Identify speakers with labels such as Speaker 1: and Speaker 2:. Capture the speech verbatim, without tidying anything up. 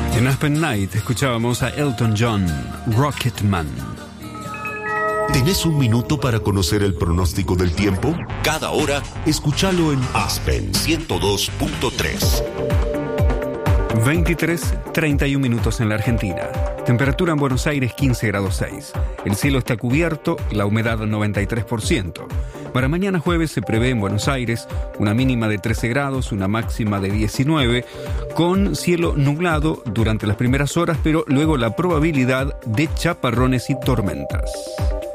Speaker 1: En Aspen Night escuchábamos a Elton John, Rocketman.
Speaker 2: ¿Tenés un minuto para conocer el pronóstico del tiempo? Cada hora, escúchalo en Aspen ciento dos punto tres.
Speaker 1: veintitrés, treinta y un minutos en la Argentina. Temperatura en Buenos Aires quince grados seis. El cielo está cubierto, la humedad noventa y tres por ciento. Para mañana jueves se prevé en Buenos Aires una mínima de trece grados, una máxima de diecinueve, con cielo nublado durante las primeras horas, pero luego la probabilidad de chaparrones y tormentas.